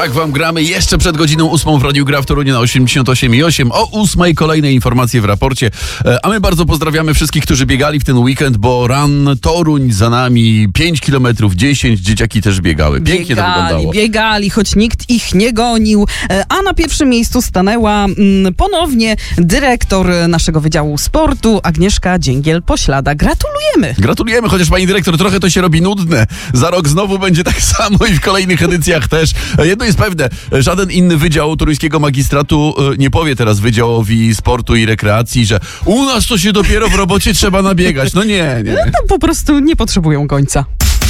Tak wam gramy jeszcze przed godziną 8 w Radiu Gra w Toruniu na 88,8. O 8 kolejne informacje w raporcie. A my bardzo pozdrawiamy wszystkich, którzy biegali w ten weekend, bo Run Toruń za nami 5 km, 10, dzieciaki też biegały. Pięknie to wyglądało. Biegali, choć nikt ich nie gonił. A na pierwszym miejscu stanęła ponownie dyrektor naszego Wydziału Sportu, Agnieszka Dzięgiel-Poślada. Gratulujemy! Gratulujemy, chociaż pani dyrektor, trochę to się robi nudne. Za rok znowu będzie tak samo i w kolejnych edycjach też. Jedno jest pewne, żaden inny wydział toruńskiego magistratu nie powie teraz Wydziałowi Sportu i Rekreacji, że u nas to się dopiero w robocie trzeba nabiegać. No nie. No to po prostu nie potrzebują końca.